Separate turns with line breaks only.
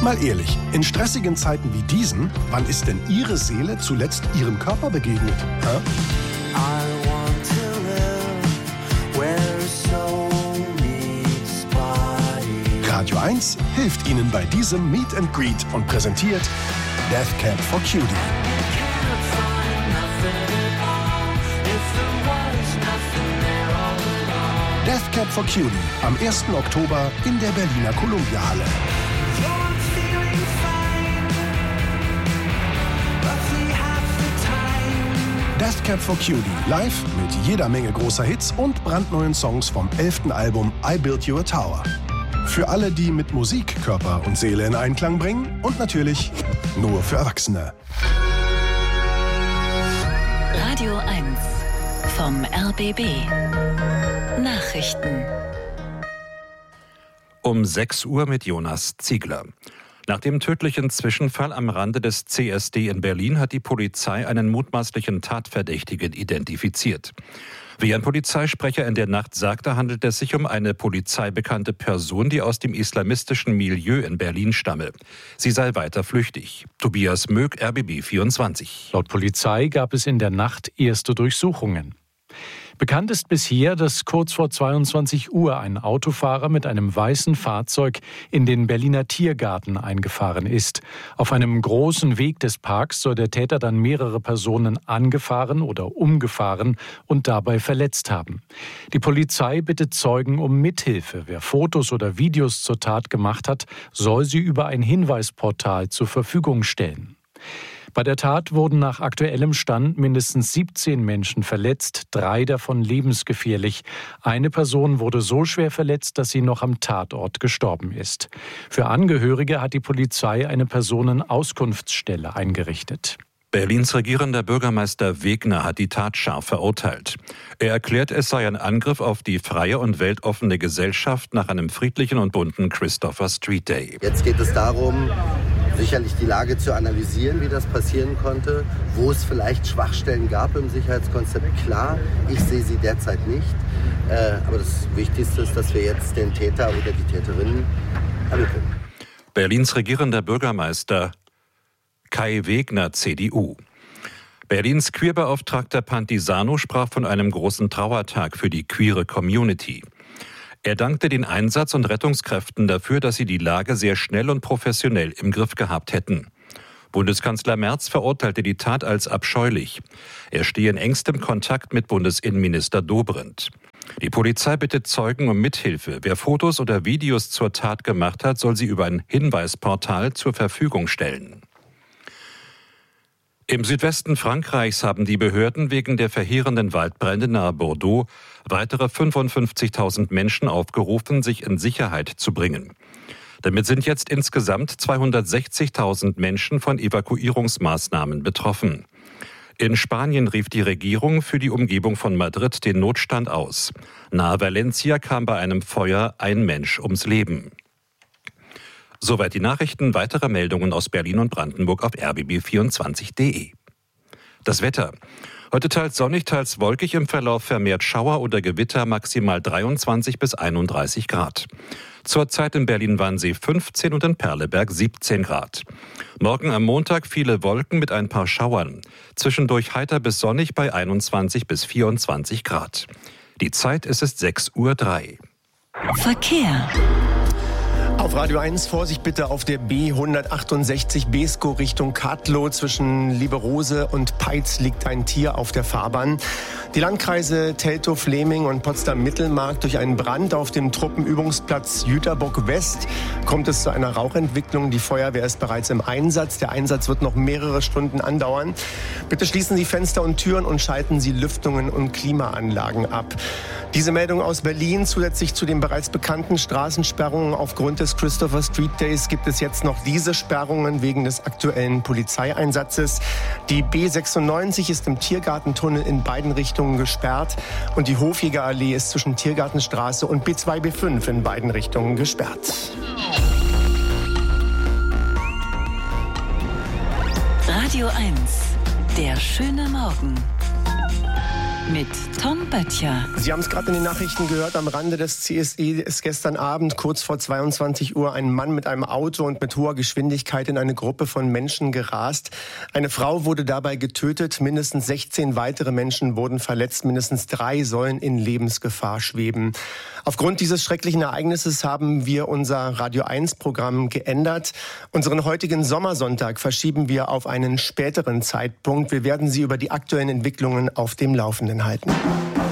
Mal ehrlich, in stressigen Zeiten wie diesen, wann ist denn Ihre Seele zuletzt Ihrem Körper begegnet? Hä? Radio 1 hilft Ihnen bei diesem Meet and Greet und präsentiert Death Cab for Cutie. Death Cab for Cutie am 1. Oktober in der Berliner Columbia-Halle. Death Cab for Cutie live mit jeder Menge großer Hits und brandneuen Songs vom 11. Album I Built You a Tower. Für alle, die mit Musik Körper und Seele in Einklang bringen und natürlich nur für Erwachsene.
Radio 1 vom RBB. Nachrichten.
Um 6 Uhr mit Jonas Ziegler. Nach dem tödlichen Zwischenfall am Rande des CSD in Berlin hat die Polizei einen mutmaßlichen Tatverdächtigen identifiziert. Wie ein Polizeisprecher in der Nacht sagte, handelt es sich um eine polizeibekannte Person, die aus dem islamistischen Milieu in Berlin stamme. Sie sei weiter flüchtig. Tobias Möck, RBB 24.
Laut Polizei gab es in der Nacht erste Durchsuchungen. Bekannt ist bisher, dass kurz vor 22 Uhr ein Autofahrer mit einem weißen Fahrzeug in den Berliner Tiergarten eingefahren ist. Auf einem großen Weg des Parks soll der Täter dann mehrere Personen angefahren oder umgefahren und dabei verletzt haben. Die Polizei bittet Zeugen um Mithilfe. Wer Fotos oder Videos zur Tat gemacht hat, soll sie über ein Hinweisportal zur Verfügung stellen. Bei der Tat wurden nach aktuellem Stand mindestens 17 Menschen verletzt, 3 davon lebensgefährlich. Eine Person wurde so schwer verletzt, dass sie noch am Tatort gestorben ist. Für Angehörige hat die Polizei eine Personenauskunftsstelle eingerichtet.
Berlins regierender Bürgermeister Wegner hat die Tat scharf verurteilt. Er erklärt, es sei ein Angriff auf die freie und weltoffene Gesellschaft nach einem friedlichen und bunten Christopher Street Day.
Jetzt geht es darum, sicherlich die Lage zu analysieren, wie das passieren konnte, wo es vielleicht Schwachstellen gab im Sicherheitskonzept. Klar, ich sehe sie derzeit nicht. Aber das Wichtigste ist, dass wir jetzt den Täter oder die Täterin ermitteln.
Berlins regierender Bürgermeister Kai Wegner, CDU. Berlins Queerbeauftragter Pantisano sprach von einem großen Trauertag für die queere Community. Er dankte den Einsatz- und Rettungskräften dafür, dass sie die Lage sehr schnell und professionell im Griff gehabt hätten. Bundeskanzler Merz verurteilte die Tat als abscheulich. Er stehe in engstem Kontakt mit Bundesinnenminister Dobrindt. Die Polizei bittet Zeugen um Mithilfe. Wer Fotos oder Videos zur Tat gemacht hat, soll sie über ein Hinweisportal zur Verfügung stellen. Im Südwesten Frankreichs haben die Behörden wegen der verheerenden Waldbrände nahe Bordeaux weitere 55.000 Menschen aufgerufen, sich in Sicherheit zu bringen. Damit sind jetzt insgesamt 260.000 Menschen von Evakuierungsmaßnahmen betroffen. In Spanien rief die Regierung für die Umgebung von Madrid den Notstand aus. Nahe Valencia kam bei einem Feuer ein Mensch ums Leben. Soweit die Nachrichten. Weitere Meldungen aus Berlin und Brandenburg auf rbb24.de. Das Wetter. Heute teils sonnig, teils wolkig, im Verlauf vermehrt Schauer oder Gewitter, maximal 23 bis 31 Grad. Zurzeit in Berlin-Wannsee 15 und in Perleberg 17 Grad. Morgen am Montag viele Wolken mit ein paar Schauern. Zwischendurch heiter bis sonnig bei 21 bis 24 Grad. Die Zeit ist 6:03 Uhr.
Verkehr.
Auf Radio 1 Vorsicht bitte auf der B168 Beeskow Richtung Kadlow. Zwischen Lieberose und Peitz liegt ein Tier auf der Fahrbahn. Die Landkreise Teltow, Fleming und Potsdam-Mittelmark. Durch einen Brand auf dem Truppenübungsplatz Jüterbock West kommt es zu einer Rauchentwicklung. Die Feuerwehr ist bereits im Einsatz. Der Einsatz wird noch mehrere Stunden andauern. Bitte schließen Sie Fenster und Türen und schalten Sie Lüftungen und Klimaanlagen ab. Diese Meldung aus Berlin. Zusätzlich zu den bereits bekannten Straßensperrungen aufgrund des Christopher Street Days gibt es jetzt noch diese Sperrungen wegen des aktuellen Polizeieinsatzes. Die B96 ist im Tiergartentunnel in beiden Richtungen gesperrt und die Hofjägerallee ist zwischen Tiergartenstraße und B2, B5 in beiden Richtungen gesperrt.
Radio 1, der schöne Morgen. mit Tom Böttcher.
Sie haben es gerade in den Nachrichten gehört, am Rande des CSI ist gestern Abend kurz vor 22 Uhr ein Mann mit einem Auto und mit hoher Geschwindigkeit in eine Gruppe von Menschen gerast. Eine Frau wurde dabei getötet, mindestens 16 weitere Menschen wurden verletzt, mindestens 3 sollen in Lebensgefahr schweben. Aufgrund dieses schrecklichen Ereignisses haben wir unser Radio 1-Programm geändert. Unseren heutigen Sommersonntag verschieben wir auf einen späteren Zeitpunkt. Wir werden Sie über die aktuellen Entwicklungen auf dem Laufenden halten.